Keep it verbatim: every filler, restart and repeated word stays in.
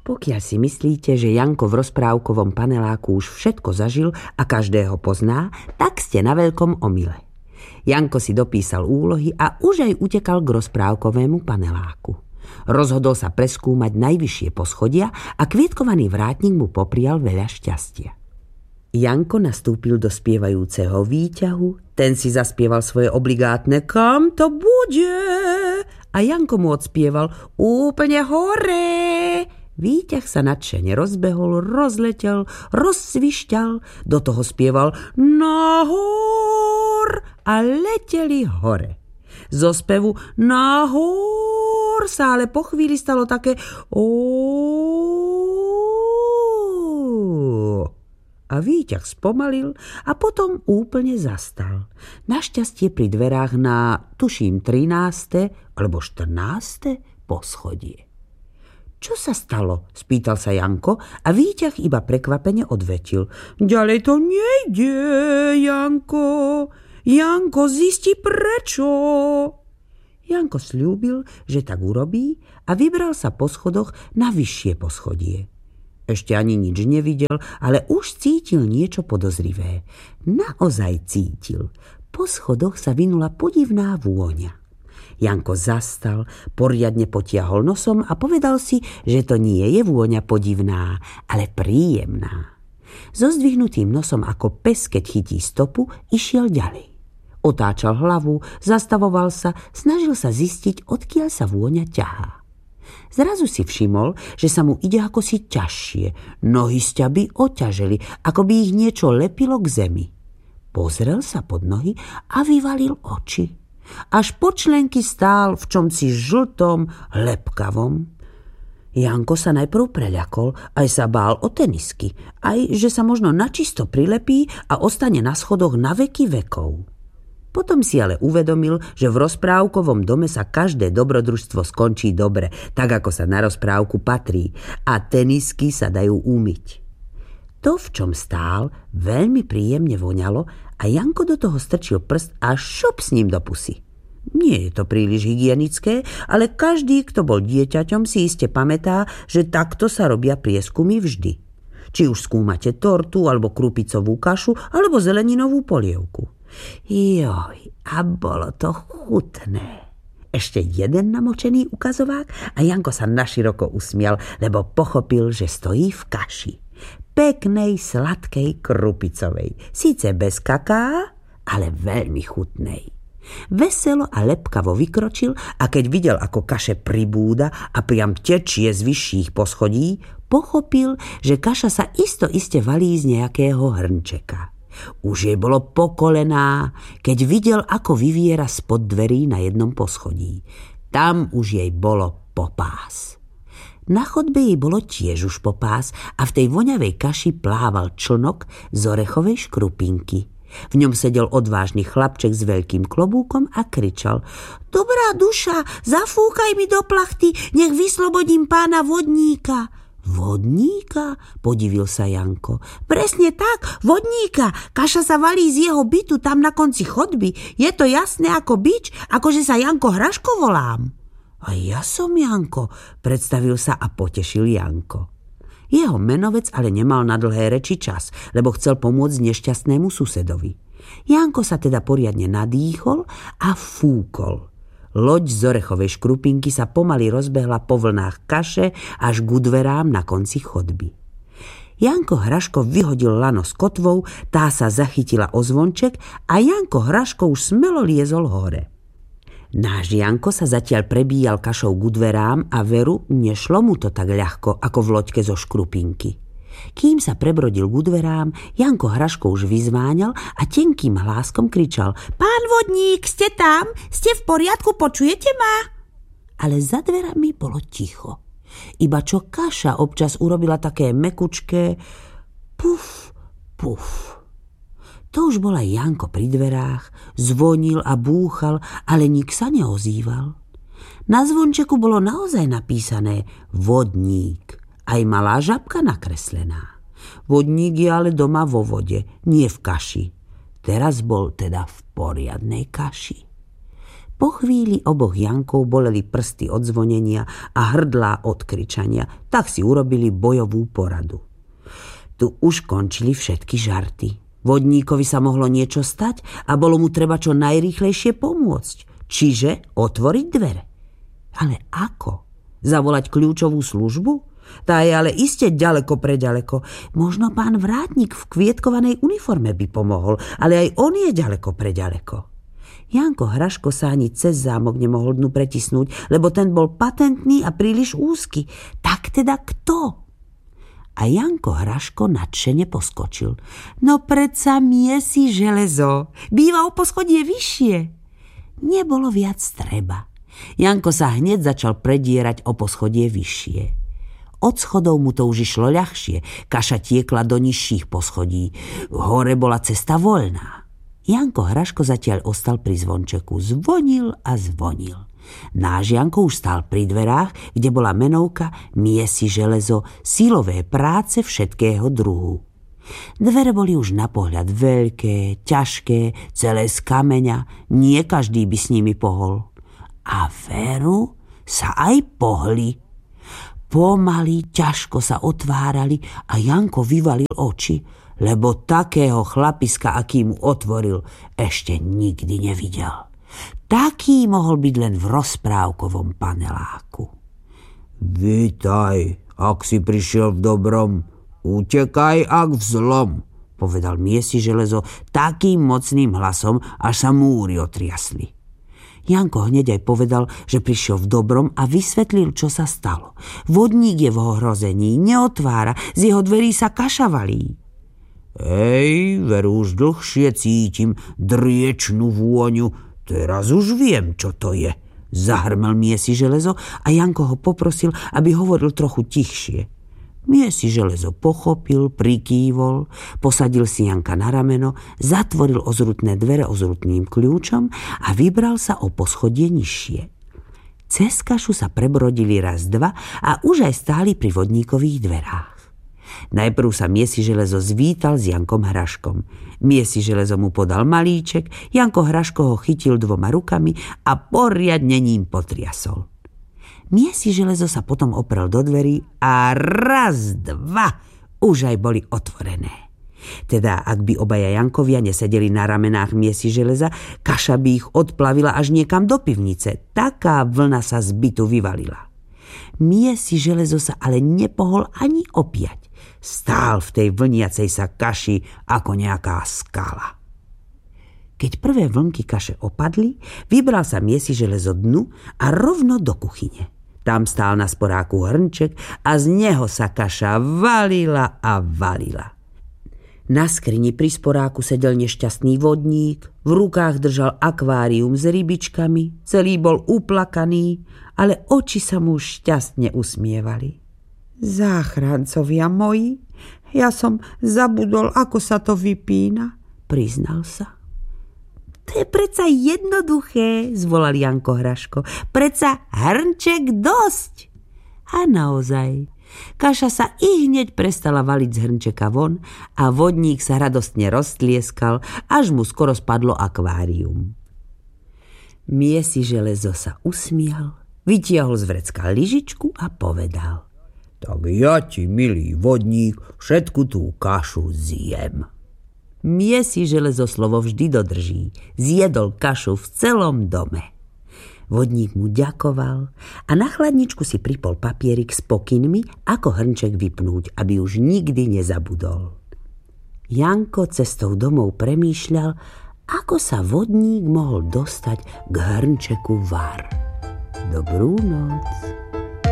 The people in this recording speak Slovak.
Pokiaľ si myslíte, že Janko v rozprávkovom paneláku už všetko zažil a každého pozná, tak ste na veľkom omyle. Janko si dopísal úlohy a už aj utekal k rozprávkovému paneláku. Rozhodol sa preskúmať najvyššie poschodia a kvietkovaný vrátnik mu poprial veľa šťastia. Janko nastúpil do spievajúceho výťahu, ten si zaspieval svoje obligátne Kam to bude? A Janko mu odspieval Úplne hore. Výťah sa nadšene rozbehol, rozletel, rozsvišťal, do toho spieval Nahor a leteli hore. Zo spevu Nahor sa ale po chvíli stalo také Ó. A výťah spomalil a potom úplne zastal. Našťastie pri dverách na, tuším, trináste alebo štrnáste poschodie. Čo sa stalo? Spýtal sa Janko a výťah iba prekvapene odvetil. Ďalej to nejde, Janko. Janko, zisti prečo. Janko sľúbil, že tak urobí a vybral sa po schodoch na vyššie poschodie. Ešte ani nič nevidel, ale už cítil niečo podozrivé. Naozaj cítil. Po schodoch sa vinula podivná vôňa. Janko zastal, poriadne potiahol nosom a povedal si, že to nie je vôňa podivná, ale príjemná. So zdvihnutým nosom ako pes, keď chytí stopu, išiel ďalej. Otáčal hlavu, zastavoval sa, snažil sa zistiť, odkiaľ sa vôňa ťahá. Zrazu si všimol, že sa mu ide ako si ťažšie. Nohy sťaby oťaželi, ako by ich niečo lepilo k zemi. Pozrel sa pod nohy a vyvalil oči. Až po členky stál v čomsi žltom, lepkavom. Janko sa najprv preľakol, aj sa bál o tenisky, aj že sa možno načisto prilepí a ostane na schodoch na veky vekov. Potom si ale uvedomil, že v rozprávkovom dome sa každé dobrodružstvo skončí dobre, tak ako sa na rozprávku patrí, a tenisky sa dajú umyť. To, v čom stál, veľmi príjemne voňalo a Janko do toho strčil prst a šup s ním do pusy. Nie je to príliš hygienické, ale každý, kto bol dieťaťom, si iste pamätá, že takto sa robia prieskumy vždy. Či už skúmate tortu, alebo krupicovú kašu, alebo zeleninovú polievku. Joj, a bolo to chutné. Ešte jeden namočený ukazovák a Janko sa naširoko usmial, lebo pochopil, že stojí v kaši. Peknej, sladkej, krupicovej. Síce bez kaká, ale veľmi chutnej. Veselo a lepkavo vykročil a keď videl, ako kaše pribúda a priam tečie z vyšších poschodí, pochopil, že kaša sa isto iste valí z nejakého hrnčeka. Už jej bolo po kolená, keď videl, ako vyviera spod dverí na jednom poschodí. Tam už jej bolo po pás. Na chodbe jej bolo tiež už po pás a v tej voňavej kaši plával člnok z orechovej škrupinky. V ňom sedel odvážny chlapček s veľkým klobúkom a kričal: Dobrá duša, zafúkaj mi do plachty, nech vyslobodím pána vodníka. Vodníka? Podivil sa Janko. Presne tak, vodníka. Kaša sa valí z jeho bytu tam na konci chodby. Je to jasné ako bič, akože sa Janko Hraško volám. A ja som Janko, predstavil sa a potešil Janko. Jeho menovec ale nemal na dlhé reči čas, lebo chcel pomôcť nešťastnému susedovi. Janko sa teda poriadne nadýchol a fúkol. Loď z orechovej škrupinky sa pomaly rozbehla po vlnách kaše až k dverám na konci chodby. Janko Hraško vyhodil lano s kotvou, tá sa zachytila o zvonček a Janko Hraško už smelo liezol hore. Náš Janko sa zatiaľ prebíjal kašou k dverám a veru nešlo mu to tak ľahko ako v loďke zo škrupinky. Kým sa prebrodil k dverám, Janko Hraško už vyzváňal a tenkým hláskom kričal: Pán vodník, ste tam? Ste v poriadku, počujete ma? Ale za dverami bolo ticho. Iba čo kaša občas urobila také mekučké puf, puf. To už bola Janko pri dverách, zvonil a búchal, ale nik sa neozýval. Na zvončeku bolo naozaj napísané vodník, aj malá žabka nakreslená. Vodník je ale doma vo vode, nie v kaši. Teraz bol teda v poriadnej kaši. Po chvíli oboch Jankov boleli prsty od zvonenia a hrdlá od kričania, tak si urobili bojovú poradu. Tu už končili všetky žarty. Vodníkovi sa mohlo niečo stať a bolo mu treba čo najrýchlejšie pomôcť, čiže otvoriť dvere. Ale ako? Zavolať kľúčovú službu? Tá je ale iste ďaleko preďaleko. Možno pán vrátnik v kvietkovanej uniforme by pomohol, ale aj on je ďaleko preďaleko. Janko Hraško sa ani cez zámok nemohol dnu pretisnúť, lebo ten bol patentný a príliš úzky. Tak teda kto? A Janko Hraško nadšene poskočil. No predsa Miesi železo. Býva o poschodie vyššie. Nebolo viac treba. Janko sa hneď začal predierať o poschodie vyššie. Od schodov mu to už išlo ľahšie. Kaša tiekla do nižších poschodí. Hore bola cesta voľná. Janko Hraško zatiaľ ostal pri zvončeku. Zvonil a zvonil. Náš Janko už stál pri dverách, kde bola menovka Miesi železo, silové práce všetkého druhu. Dvere boli už na pohľad veľké, ťažké, celé z kameňa. Nie každý by s nimi pohol. A veru sa aj pohli. Pomaly, ťažko sa otvárali a Janko vyvalil oči, lebo takého chlapiska, aký mu otvoril, ešte nikdy nevidel. Taký mohol byť len v rozprávkovom paneláku. Vítaj, ak si prišiel v dobrom, utekaj ak v zlom, povedal Miesi železo takým mocným hlasom, až sa múry otriasli. Janko hneď aj povedal, že prišiel v dobrom a vysvetlil, čo sa stalo. Vodník je v ohrození, neotvára, z jeho dverí sa kaša valí. Ej, veru už dlhšie cítim driečnú vôňu, teraz už viem, čo to je, zahrmel Miesi železo a Janko ho poprosil, aby hovoril trochu tichšie. Miesi železo pochopil, prikývol, posadil si Janka na rameno, zatvoril ozrutné dvere ozrutným kľúčom a vybral sa o poschodie nižšie. Cez kašu sa prebrodili raz, dva a už aj stáli pri vodníkových dverách. Najprv sa Miesi železo zvítal s Jankom Hraškom. Miesi železo mu podal malíček, Janko Hraško ho chytil dvoma rukami a poriadne ním potriasol. Miesi železo sa potom oprel do dverí a raz, dva, už aj boli otvorené. Teda, ak by obaja Jankovia nesedeli na ramenách Miesi železa, kaša by ich odplavila až niekam do pivnice. Taká vlna sa z bytu vyvalila. Miesi železo sa ale nepohol ani opiať. Stál v tej vlniacej sa kaši ako nejaká skala. Keď prvé vlnky kaše opadli, vybral sa Miesi železo dnu a rovno do kuchyne. Tam stál na sporáku hrnček a z neho sa kaša valila a valila. Na skrini pri sporáku sedel nešťastný vodník, v rukách držal akvárium s rybičkami, celý bol uplakaný, ale oči sa mu šťastne usmievali. Záchrancovia moji, ja som zabudol, ako sa to vypína, priznal sa. To je preca jednoduché, zvolal Janko Hraško. Preca hrnček dosť. A naozaj, kaša sa i hneď prestala valiť z hrnčeka von a vodník sa radostne roztlieskal, až mu skoro spadlo akvárium. Miesi železo sa usmial, vytiahol z vrecka lyžičku a povedal: Tak ja ti, milý vodník, všetku tú kašu zjem. Miesi železo slovo vždy dodrží. Zjedol kašu v celom dome. Vodník mu ďakoval a na chladničku si pripol papierik s pokynmi, ako hrnček vypnúť, aby už nikdy nezabudol. Janko cestou domov premýšľal, ako sa vodník mohol dostať k hrnčeku var. Dobrú noc.